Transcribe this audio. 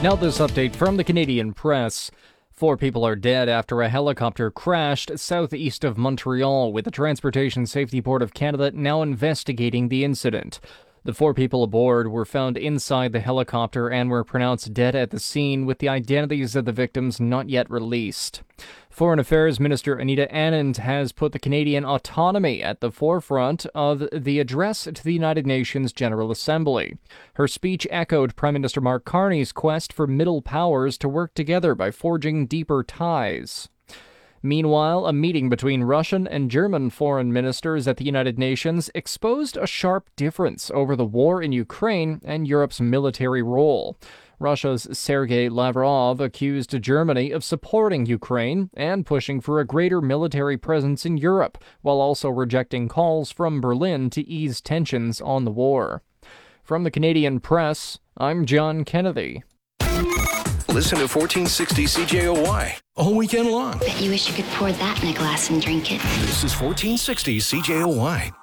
Now this update from the Canadian Press. 4 people are dead after a helicopter crashed southeast of Montreal, with the Transportation Safety Board of Canada now investigating the incident. The 4 people aboard were found inside the helicopter and were pronounced dead at the scene, with the identities of the victims not yet released. Foreign Affairs Minister Anita Anand has put the Canadian autonomy at the forefront of the address to the United Nations General Assembly. Her speech echoed Prime Minister Mark Carney's quest for middle powers to work together by forging deeper ties. Meanwhile, a meeting between Russian and German foreign ministers at the United Nations exposed a sharp difference over the war in Ukraine and Europe's military role. Russia's Sergei Lavrov accused Germany of supporting Ukraine and pushing for a greater military presence in Europe, while also rejecting calls from Berlin to ease tensions on the war. From the Canadian Press, I'm John Kennedy. Listen to 1460 CJOY all weekend long. Bet you wish you could pour that in a glass and drink it. This is 1460 CJOY.